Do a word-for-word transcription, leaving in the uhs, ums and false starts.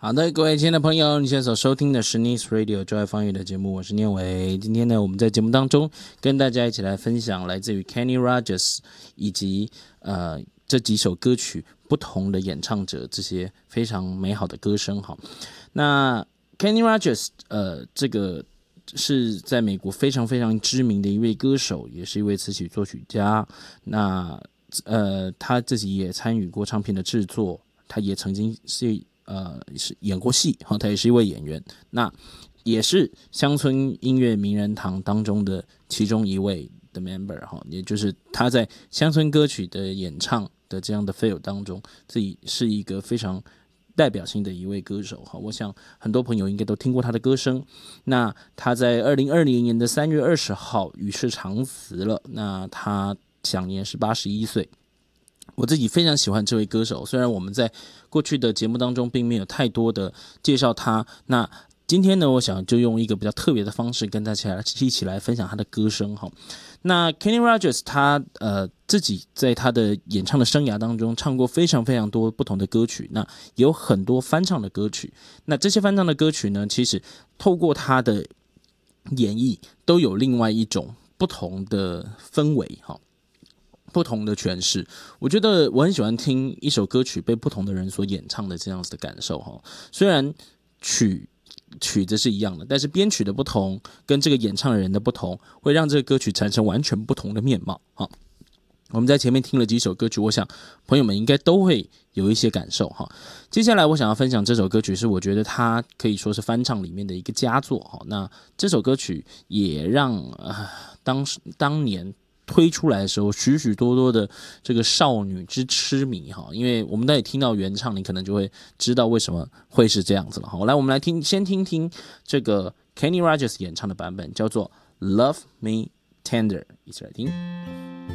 好的，各位亲爱的朋友，你现在所收听的是 Nice Radio 就爱方言的节目，我是念伟。今天呢，我们在节目当中跟大家一起来分享来自于 Kenny Rogers 以及呃这几首歌曲不同的演唱者，这些非常美好的歌声。好，那 Kenny Rogers 呃这个是在美国非常非常知名的一位歌手，也是一位词曲作曲家。那呃他自己也参与过唱片的制作，他也曾经是。呃，是演过戏，他也是一位演员，那也是乡村音乐名人堂当中的其中一位的 member， 也就是他在乡村歌曲的演唱的这样的 feel 当中，自己是一个非常代表性的一位歌手。我想很多朋友应该都听过他的歌声。那他在二零二零年的三月二十号与世长辞了，那他享年是八十一岁。我自己非常喜欢这位歌手，虽然我们在过去的节目当中并没有太多的介绍他，那今天呢，我想就用一个比较特别的方式跟大家一起来分享他的歌声。那 Kenny Rogers 他呃自己在他的演唱的生涯当中唱过非常非常多不同的歌曲，那也有很多翻唱的歌曲。那这些翻唱的歌曲呢，其实透过他的演绎，都有另外一种不同的氛围哈。不同的诠释，我觉得我很喜欢听一首歌曲被不同的人所演唱的这样子的感受哈。虽然曲曲子是一样的，但是编曲的不同跟这个演唱的人的不同，会让这个歌曲产生完全不同的面貌哈。我们在前面听了几首歌曲，我想朋友们应该都会有一些感受哈。接下来我想要分享这首歌曲，是我觉得它可以说是翻唱里面的一个佳作哈。那这首歌曲也让呃当当年。推出来的时候，许许多多的这个少女之痴迷哈，因为我们在听到原唱，你可能就会知道为什么会是这样子了哈。来，我们来听，先听听这个 Kenny Rogers 演唱的版本，叫做《Love Me Tender》，一起来听。